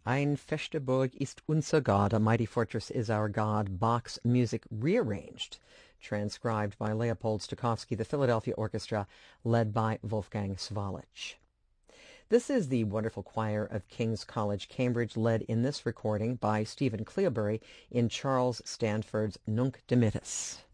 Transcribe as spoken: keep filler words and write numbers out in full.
Ein feste Burg ist unser Gott, a mighty fortress is our God, Bach's music rearranged, transcribed by Leopold Stokowski, the Philadelphia Orchestra, led by Wolfgang Swalich. This is the wonderful choir of King's College, Cambridge, led in this recording by Stephen Cleobury in Charles Stanford's Nunc Dimittis.